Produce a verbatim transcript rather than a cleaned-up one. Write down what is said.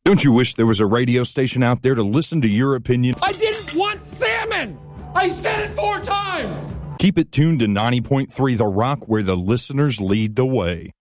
Don't you wish there was a radio station out there to listen to your opinion? I didn't want salmon! I said it four times! Keep it tuned to ninety point three The Rock, where the listeners lead the way.